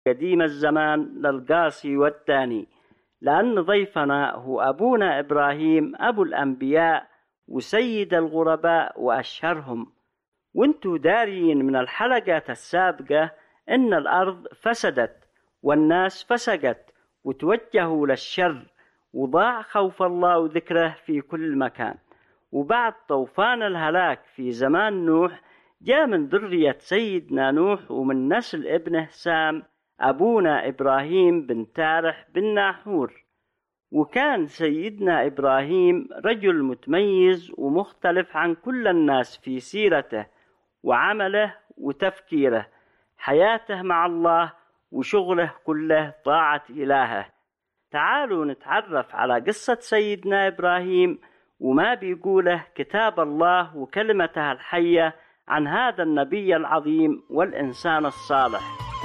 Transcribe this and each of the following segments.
قديم الزمان للقاصي والتاني، لأن ضيفنا هو أبونا إبراهيم أبو الأنبياء وسيد الغرباء وأشهرهم. وانتو دارين من الحلقات السابقة إن الأرض فسدت والناس فسقت وتوجهوا للشر وضاع خوف الله وذكره في كل مكان. وبعد طوفان الهلاك في زمان نوح جاء من ذرية سيدنا نوح ومن نسل ابنه سام أبونا إبراهيم بن تارح بن ناحور. وكان سيدنا إبراهيم رجل متميز ومختلف عن كل الناس في سيرته وعمله وتفكيره، حياته مع الله وشغله كله طاعة إلهه. تعالوا نتعرف على قصة سيدنا إبراهيم وما بيقوله كتاب الله وكلمته الحية عن هذا النبي العظيم والإنسان الصالح.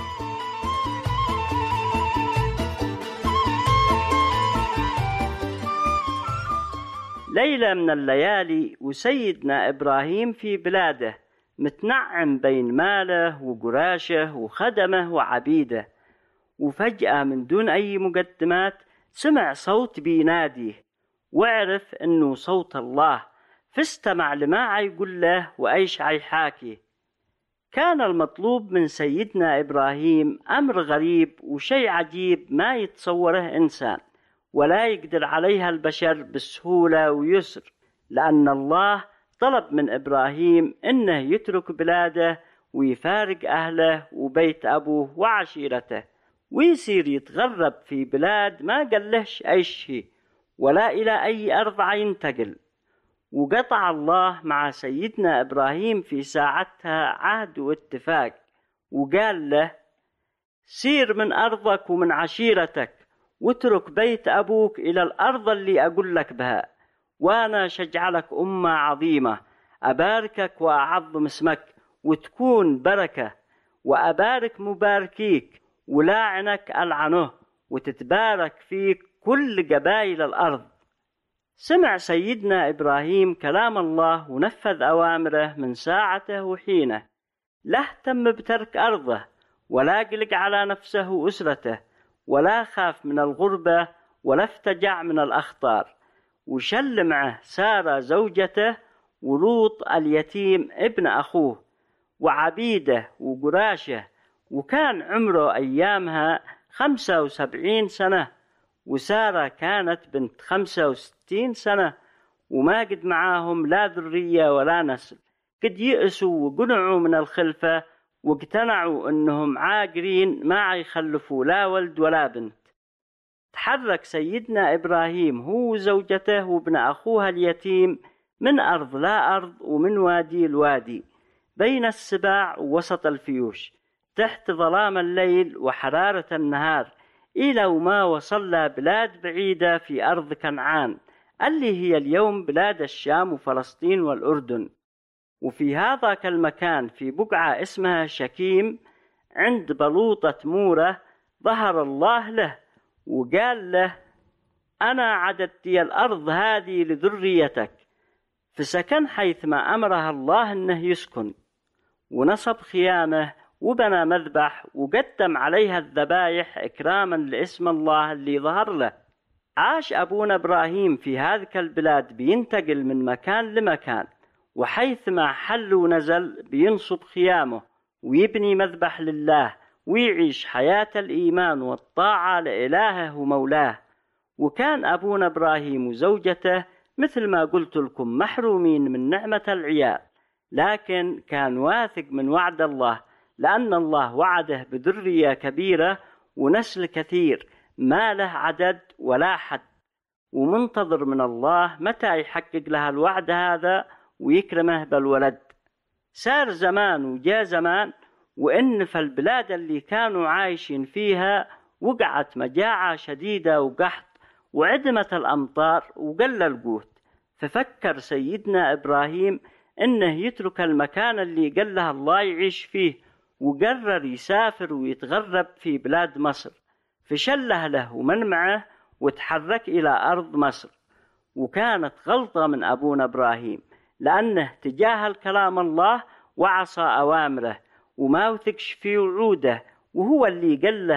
ليلة من الليالي وسيدنا إبراهيم في بلاده متنعم بين ماله وقراشه وخدمه وعبيده، وفجأة من دون أي مقدمات سمع صوت بيناديه وعرف أنه صوت الله، فاستمع لما عيقول له وأيش عيحاكي. كان المطلوب من سيدنا إبراهيم أمر غريب وشيء عجيب ما يتصوره إنسان ولا يقدر عليها البشر بسهولة ويسر، لأن الله طلب من إبراهيم إنه يترك بلاده ويفارق أهله وبيت أبوه وعشيرته ويصير يتغرب في بلاد ما قالهش أي شيء ولا إلى أي أرض ينتقل. وقطع الله مع سيدنا إبراهيم في ساعتها عهد واتفاق وقال له: سير من أرضك ومن عشيرتك واترك بيت أبوك إلى الأرض اللي أقول لك بها، وأنا شجعلك أمة عظيمة، أباركك وأعظم اسمك وتكون بركة، وأبارك مباركيك ولاعنك ألعنه، وتتبارك فيك كل قبائل الأرض. سمع سيدنا إبراهيم كلام الله ونفذ أوامره من ساعته وحينه، لا اهتم بترك أرضه ولا قلق على نفسه وأسرته ولا خاف من الغربة ولا افتجع من الأخطار، وشل معه سارة زوجته ولوط اليتيم ابن أخوه وعبيده وقراشه، وكان عمره أيامها 75 سنة، وسارة كانت بنت 65 سنة، وما قد معاهم لا ذرية ولا نسل، قد يئسوا وقنعوا من الخلفة واقتنعوا أنهم عاقرين ما يخلفوا لا ولد ولا بنت. تحرك سيدنا إبراهيم هو وزوجته وابن أخوها اليتيم من أرض لا أرض ومن وادي الوادي، بين السباع ووسط الفيوش، تحت ظلام الليل وحرارة النهار، إلى وما وصل بلاد بعيدة في أرض كنعان اللي هي اليوم بلاد الشام وفلسطين والأردن. وفي هذاك المكان في بقعة اسمها شكيم عند بلوطة مورة ظهر الله له وقال له: أنا عددت الأرض هذه لذريتك، فسكن حيثما أمرها الله أنه يسكن، ونصب خيامه وبنى مذبح وقدم عليها الذبايح إكراما لاسم الله اللي ظهر له. عاش أبونا إبراهيم في هذه البلاد بينتقل من مكان لمكان، وحيثما حل ونزل بينصب خيامه ويبني مذبح لله ويعيش حياة الإيمان والطاعة لإلهه ومولاه. وكان أبونا إبراهيم وزوجته مثل ما قلت لكم محرومين من نعمة العيال، لكن كان واثق من وعد الله، لأن الله وعده بذرية كبيرة ونسل كثير ما له عدد ولا حد، ومنتظر من الله متى يحقق لها الوعد هذا ويكرمه بالولد. سار زمان وجاء زمان، وإن في البلاد اللي كانوا عايشين فيها وقعت مجاعة شديدة وقحط وعدمت الأمطار وقل القوت، ففكر سيدنا إبراهيم إنه يترك المكان اللي قال له الله يعيش فيه، وقرر يسافر ويتغرب في بلاد مصر، فشل أهله ومن معه وتحرك إلى أرض مصر. وكانت غلطة من أبونا إبراهيم، لأنه تجاهل كلام الله وعصى أوامره وما وثقش في وعوده وهو اللي قال له